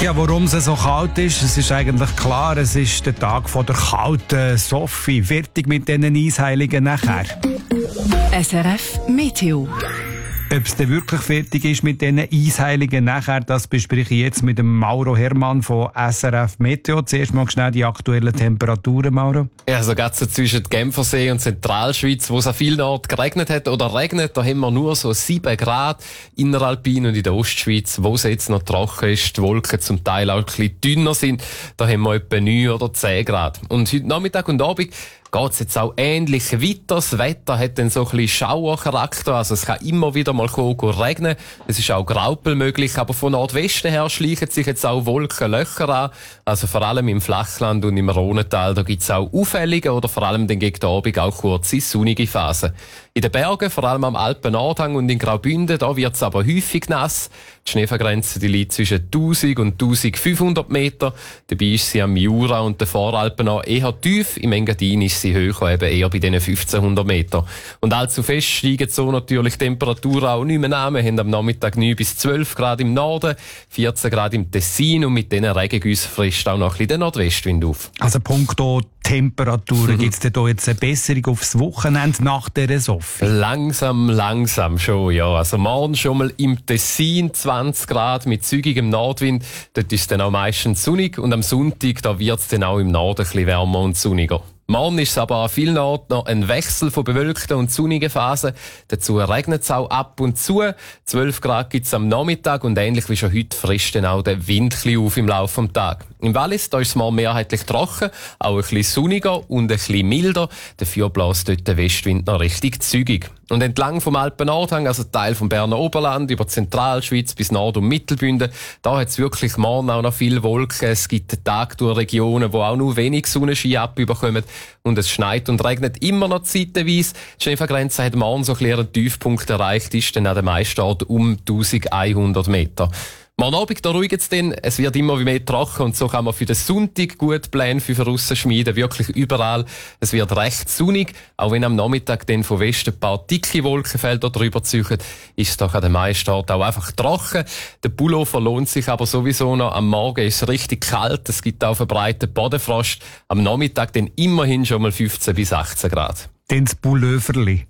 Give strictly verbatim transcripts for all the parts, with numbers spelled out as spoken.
Ja, warum es so kalt ist, es ist eigentlich klar, es ist der Tag von der kalten Sophie. Fertig mit diesen Eisheiligen nachher. S R F Meteo. Ob es denn wirklich fertig ist mit diesen Eisheiligen nachher, das bespreche ich jetzt mit dem Mauro Hermann von S R F Meteo. Zuerst mal schnell die aktuellen Temperaturen, Mauro. Ja, also gerade so zwischen Genfersee und Zentralschweiz, wo es an vielen Orten geregnet hat oder regnet, da haben wir nur so sieben Grad. Inneralpin und in der Ostschweiz, wo es jetzt noch trocken ist, die Wolken zum Teil auch ein bisschen dünner sind, da haben wir etwa neun oder zehn Grad. Und heute Nachmittag und Abend geht's jetzt auch ähnlich weiter. Das Wetter hat dann so ein bisschen Schauercharakter, also es kann immer wieder mal kommen, regnen. Es ist auch Graupel möglich, aber von Nordwesten her schleichen sich jetzt auch Wolkenlöcher an. Also vor allem im Flachland und im Rhonental, da gibt's auch auffällige oder vor allem dann gegen den Abend auch kurze sonnige Phasen. In den Bergen, vor allem am Alpen-Nordhang und in Graubünden, da wird's aber häufig nass. Die Schneefallgrenze, die liegt zwischen tausend und eintausendfünfhundert Meter. Dabei ist sie am Jura und den Voralpen auch eher tief. Im Engadin ist sie höher, eben eher bei diesen fünfzehnhundert Meter. Und allzu fest steigen so natürlich die Temperaturen auch nicht mehr an. Wir haben am Nachmittag neun bis zwölf Grad im Norden, vierzehn Grad im Tessin und mit diesen Regengüssen frisst auch noch ein bisschen der Nordwestwind auf. Also punkto Temperaturen, mhm. Gibt es denn da jetzt eine Besserung aufs Wochenende nach dieser Sophie? Langsam, langsam schon, ja. Also morgen schon mal im Tessin zwanzig Grad mit zügigem Nordwind. Dort ist es dann auch meistens sonnig und am Sonntag, da wird es dann auch im Norden ein bisschen wärmer und sonniger. Morgen ist es aber an vielen Orten noch ein Wechsel von bewölkten und sonnigen Phasen. Dazu regnet es auch ab und zu. zwölf Grad gibt es am Nachmittag und ähnlich wie schon heute frisst dann auch der Wind ein bisschen auf im Laufe des Tages. Im Wallis da ist es mal mehrheitlich trocken, auch ein bisschen sonniger und ein bisschen milder. Dafür bläst dort der Westwind noch richtig zügig. Und entlang vom Alpen-Nordhang, also Teil vom Berner Oberland, über die Zentralschweiz bis Nord- und Mittelbünden, da hat es wirklich morgen auch noch viele Wolken. Es gibt Tage durch Regionen, wo auch nur wenig Sonnenschein abbekommen. Und es schneit und regnet immer noch zeitweise. Die Schneefallgrenze hat morgen so ein bisschen einen Tiefpunkt erreicht, ist dann an den meisten Orten um eintausendeinhundert Meter. Morgen Abend, da ruhigt es dann. Es wird immer mehr trocken und so kann man für den Sonntag gut Pläne für draussen schmieden. Wirklich überall. Es wird recht sonnig. Auch wenn am Nachmittag dann von Westen ein paar dicke Wolkenfelder drüber ziehen, ist es doch an den meisten Orten auch einfach trocken. Der Pullover lohnt sich aber sowieso noch. Am Morgen ist es richtig kalt. Es gibt auch verbreiteten Bodenfrost. Am Nachmittag dann immerhin schon mal fünfzehn bis achtzehn Grad. Dann das Pulloverli.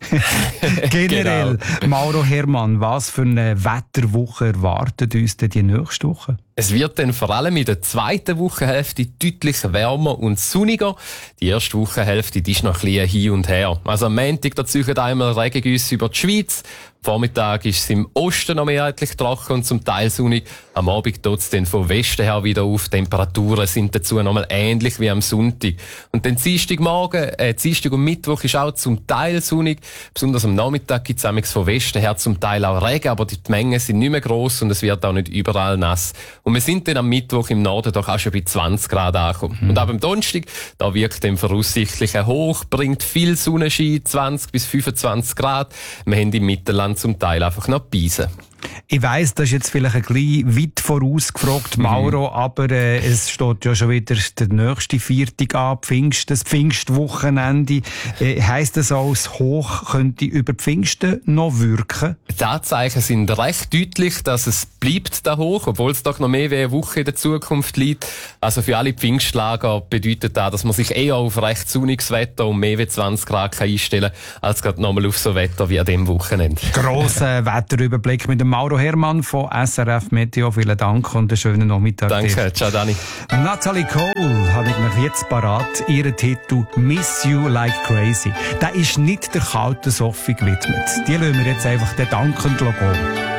Generell, genau. Mauro Hermann, was für eine Wetterwoche erwartet uns denn die nächste Woche? Es wird dann vor allem in der zweiten Wochenhälfte deutlich wärmer und sonniger. Die erste Wochenhälfte, die ist noch ein bisschen hin und her. Also am Montag, da ziehen einmal Regengüsse über die Schweiz. Am Vormittag ist es im Osten noch mehrheitlich trocken und zum Teil sonnig. Am Abend tut es dann von Westen her wieder auf. Die Temperaturen sind dazu nochmal ähnlich wie am Sonntag. Und dann Dienstagmorgen, äh, Dienstag und Mittwoch ist auch zum Teil sonnig. Besonders am Nachmittag gibt es von Westen her zum Teil auch Regen, aber die Mengen sind nicht mehr gross und es wird auch nicht überall nass. Und wir sind dann am Mittwoch im Norden doch auch schon bei zwanzig Grad angekommen. Mhm. Und ab dem Donnerstag, da wirkt dann voraussichtlich ein Hoch, bringt viel Sonnenschein, zwanzig bis fünfundzwanzig Grad. Wir haben im Mittelland zum Teil einfach noch Beisen. Ich weiss, das ist jetzt vielleicht ein bisschen weit vorausgefragt, Mauro, mhm. aber äh, es steht ja schon wieder der nächste Viertag an, Pfingsten, das Pfingstwochenende. Äh, heisst das auch, das Hoch könnte über Pfingsten noch wirken? Die Anzeichen sind recht deutlich, dass es bleibt da hoch, obwohl es doch noch mehr wie eine Woche in der Zukunft liegt. Also für alle Pfingstlager bedeutet das, dass man sich eher auf recht sonniges Wetter und mehr wie zwanzig Grad einstellen kann, als gerade nochmal auf so Wetter wie an diesem Wochenende. Grosser Wetterüberblick mit dem Mauro Hermann von S R F Meteo. Vielen Dank und einen schönen Nachmittag. Danke, dir. Ciao Dani. Natalie Cole habe ich mir jetzt parat. Ihren Titel «Miss You Like Crazy». Der ist nicht der kalten Sophie gewidmet. Die lassen wir jetzt einfach dankend gehen.